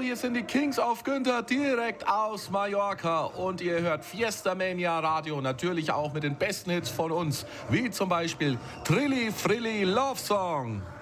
Hallo, hier sind die Kings of Günther direkt aus Mallorca und ihr hört Fiesta Mania Radio, natürlich auch mit den besten Hits von uns, wie zum Beispiel Trilli Frilli Love Song.